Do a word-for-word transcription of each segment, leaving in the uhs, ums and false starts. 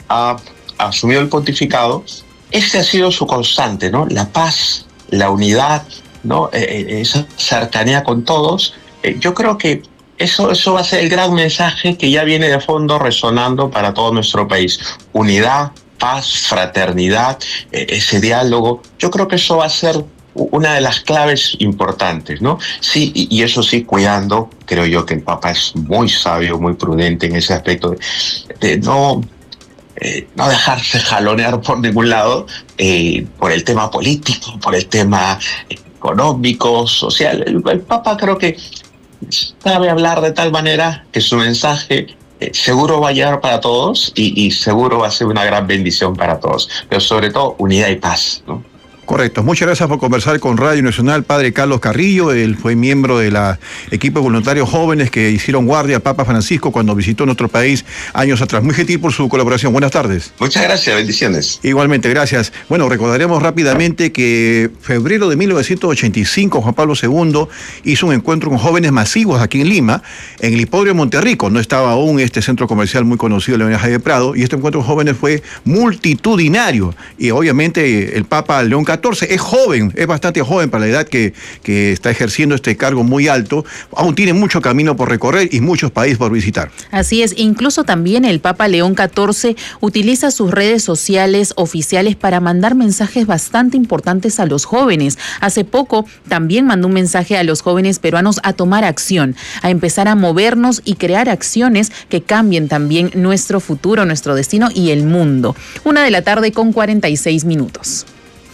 ha asumido el pontificado, ese ha sido su constante, ¿no? La paz, la unidad, ¿no? Eh, esa cercanía con todos. Eh, yo creo que eso, eso va a ser el gran mensaje que ya viene de fondo resonando para todo nuestro país. Unidad, paz, fraternidad, eh, ese diálogo. Yo creo que eso va a ser una de las claves importantes, ¿no? Sí, y, y eso sí, cuidando, creo yo que el Papa es muy sabio, muy prudente en ese aspecto de, de no, eh, no dejarse jalonear por ningún lado eh, por el tema político, por el tema económico, social. El, el Papa creo que sabe hablar de tal manera que su mensaje eh, seguro va a llegar para todos y, y seguro va a ser una gran bendición para todos, pero sobre todo unidad y paz, ¿no? Correcto. Muchas gracias por conversar con Radio Nacional, Padre Carlos Carrillo. Él fue miembro de la equipo de voluntarios jóvenes que hicieron guardia al Papa Francisco cuando visitó nuestro país años atrás. Muy gentil por su colaboración. Buenas tardes. Muchas gracias, bendiciones. Igualmente, gracias. Bueno, recordaremos rápidamente que febrero de mil novecientos ochenta y cinco, Juan Pablo segundo hizo un encuentro con jóvenes masivos aquí en Lima, en el Hipódromo Monterrico. No estaba aún este centro comercial muy conocido, la Avenida de Prado, y este encuentro con jóvenes fue multitudinario. Y obviamente el Papa León catorce es joven, es bastante joven para la edad que, que está ejerciendo este cargo muy alto. Aún tiene mucho camino por recorrer y muchos países por visitar. Así es, incluso también el Papa León catorce utiliza sus redes sociales oficiales para mandar mensajes bastante importantes a los jóvenes. Hace poco también mandó un mensaje a los jóvenes peruanos a tomar acción, a empezar a movernos y crear acciones que cambien también nuestro futuro, nuestro destino y el mundo. Una de la tarde con cuarenta y seis minutos.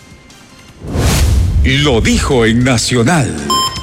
Lo dijo en Nacional.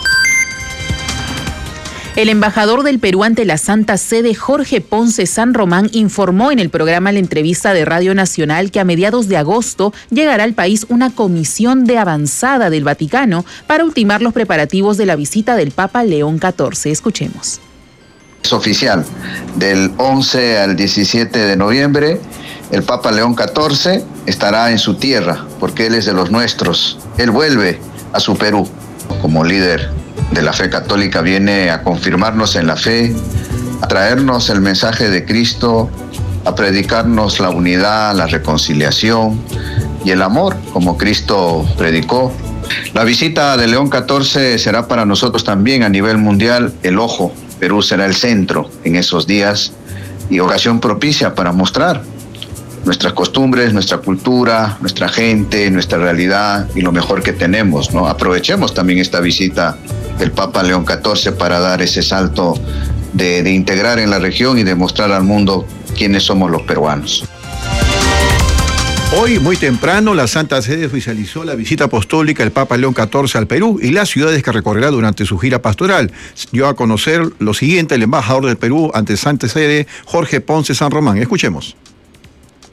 El embajador del Perú ante la Santa Sede, Jorge Ponce San Román, informó en el programa La Entrevista de Radio Nacional que a mediados de agosto llegará al país una comisión de avanzada del Vaticano para ultimar los preparativos de la visita del Papa León catorce. Escuchemos. Es oficial, del once al diecisiete de noviembre, el Papa León catorce estará en su tierra, porque él es de los nuestros. Él vuelve a su Perú. Como líder de la fe católica viene a confirmarnos en la fe, a traernos el mensaje de Cristo, a predicarnos la unidad, la reconciliación y el amor, como Cristo predicó. La visita de León catorce será para nosotros también a nivel mundial el ojo. Perú será el centro en esos días y ocasión propicia para mostrar nuestras costumbres, nuestra cultura, nuestra gente, nuestra realidad y lo mejor que tenemos, ¿no? Aprovechemos también esta visita del Papa León catorce para dar ese salto de, de integrar en la región y demostrar al mundo quiénes somos los peruanos. Hoy, muy temprano, la Santa Sede oficializó la visita apostólica del Papa León catorce al Perú y las ciudades que recorrerá durante su gira pastoral. Dio a conocer lo siguiente el embajador del Perú ante Santa Sede, Jorge Ponce San Román. Escuchemos.